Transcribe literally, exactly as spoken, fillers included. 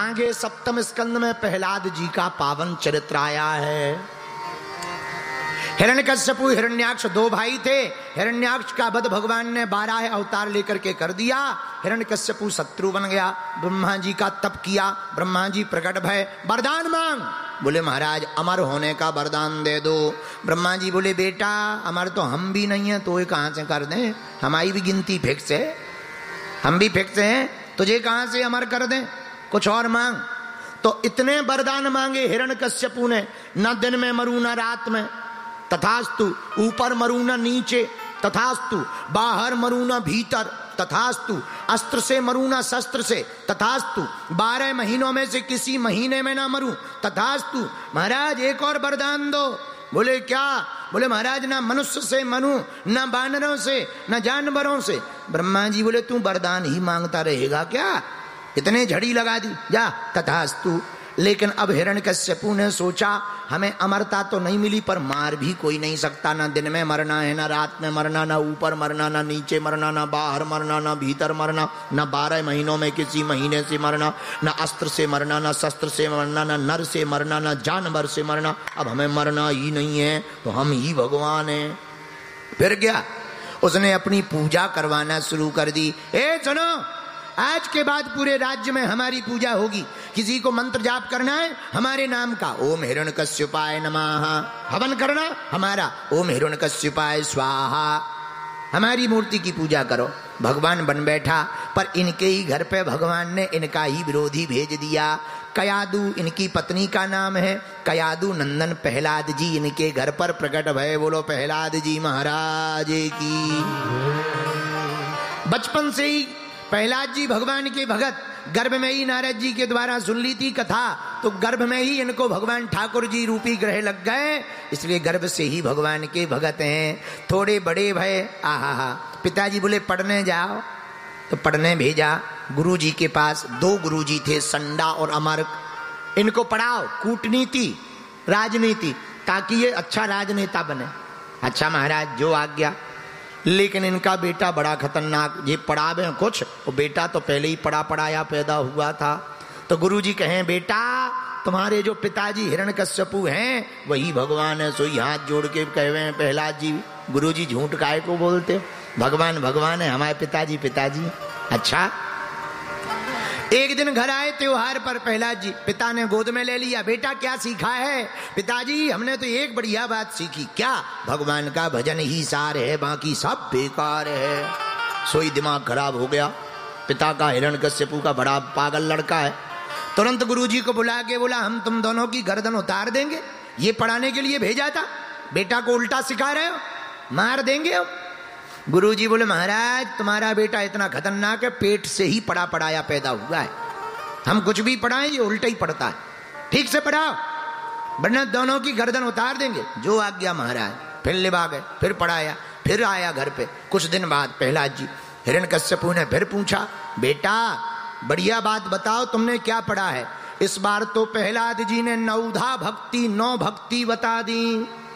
आगे सप्तम स्कंद में प्रहलाद जी का पावन चरित्र आया है। हिरण्यकश्यपु हिरण्याक्ष दो भाई थे। हिरण्याक्ष का वध भगवान ने बारह अवतार लेकर के कर दिया। हिरण्यकश्यपु शत्रु बन गया। ब्रह्मा जी का तप किया। ब्रह्मा जी प्रकट भय, वरदान मांग। बोले महाराज अमर होने का वरदान दे दो। ब्रह्मा जी बोले बेटा अमर तो हम भी नहीं है, तो ये कहां से कर दें, हमारी भी गिनती फिक्स है, हम भी फिक्स हैं, तुझे कहां से अमर कर दें, कुछ और मांग। तो इतने वरदान मांगे हिरण्यकश्यपु ने, न दिन में मरू न रात में, तथास्तु, ऊपर मरू न नीचे, तथास्तु, बाहर मरू न भीतर, तथास्तु, अस्त्र से मरू न शस्त्र से, तथास्तु, बारह महीनों में से किसी महीने में ना मरू, तथास्तु। महाराज एक और वरदान दो। बोले क्या? बोले महाराज ना मनुष्य से मरू, ना बानरों से, ना जानवरों से। ब्रह्मा जी बोले तू वरदान ही मांगता रहेगा क्या, इतने झड़ी लगा दी, जा तथास्तु। लेकिन अब हिरण्यकश्यपु ने सोचा हमें अमरता तो नहीं मिली, पर मार भी कोई नहीं सकता, ना दिन में मरना है, ना रात में मरना, ना ऊपर मरना, ना नीचे मरना, ना बाहर मरना, ना भीतर मरना, ना बारह महीनों में किसी महीने से मरना, ना अस्त्र से मरना, ना शस्त्र से मरना, ना नर से मरना, ना जानवर से मरना। अब हमें मरना ही नहीं है, तो हम ही भगवान हैं। फिर क्या, उसने अपनी पूजा करवाना शुरू कर दी। ए सुनो, आज के बाद पूरे राज्य में हमारी पूजा होगी। किसी को मंत्र जाप करना है हमारे नाम का, ओम हिरण्यकश्यपाय नमः। हवन करना हमारा, ओम हिरण्यकश्यपाय स्वाहा। हमारी मूर्ति की पूजा करो। भगवान बन बैठा, पर इनके ही घर पे भगवान ने इनका ही विरोधी भेज दिया। कयादू इनकी पत्नी का नाम है। कयादू नंदन प्रहलाद जी इनके घर पर प्रकट भय। बोलो प्रहलाद जी महाराज की। बचपन से ही प्रहलाद जी भगवान के भगत, गर्भ में ही नारद जी के द्वारा सुन ली थी कथा, तो गर्भ में ही इनको भगवान ठाकुर जी रूपी ग्रह लग गए, इसलिए गर्भ से ही भगवान के भगत हैं। थोड़े बड़े भय, आहा हा, पिताजी बोले पढ़ने जाओ, तो पढ़ने भेजा गुरु जी के पास। दो गुरु जी थे, संडा और अमर्क। इनको पढ़ाओ कूटनीति, राजनीति, ताकि ये अच्छा राजनेता बने। अच्छा महाराज जो आज्ञा। लेकिन इनका बेटा बड़ा खतरनाक, ये पढ़ावे कुछ, वो बेटा तो पहले ही पढ़ा पढ़ाया पैदा हुआ था। तो गुरुजी कहें बेटा तुम्हारे जो पिताजी हिरण्यकश्यपु हैं वही भगवान है। सोई हाथ जोड़ के कहवे हैं प्रहलाद जी, गुरुजी झूठ काहे को बोलते हो, भगवान भगवान है, हमारे पिताजी पिताजी। अच्छा, एक दिन घर आए त्योहार पर प्रहलाद जी, पिता ने गोद में ले लिया। बेटा क्या सीखा है? पिताजी हमने तो एक बढ़िया बात सीखी। क्या? भगवान का भजन ही सार है, बाकी सब बेकार है। सोई दिमाग खराब हो गया पिता का। हिरण्यकश्यपु का बड़ा पागल लड़का है। तुरंत गुरुजी को बुला के बोला हम तुम दोनों की गर्दन उतार देंगे। ये पढ़ाने के लिए भेजा था, बेटा को उल्टा सिखा रहे हो, मार देंगे हम। गुरुजी बोले महाराज तुम्हारा बेटा इतना खतरनाक है, पेट से ही पढ़ा पढ़ाया पैदा हुआ है, हम कुछ भी पढ़ाएं ये उल्टा ही पढ़ता है, ठीक से पढ़ाओ वरना दोनों की गर्दन उतार देंगे। जो आज्ञा महाराज। फिर लिबा गए, फिर पढ़ाया, फिर आया घर पे। कुछ दिन बाद प्रहलाद जी, हिरण्यकश्यपु ने फिर पूछा बेटा बढ़िया बात बताओ तुमने क्या पढ़ा है? इस बार तो प्रहलाद जी ने नौधा भक्ति नौ भक्ति बता दी।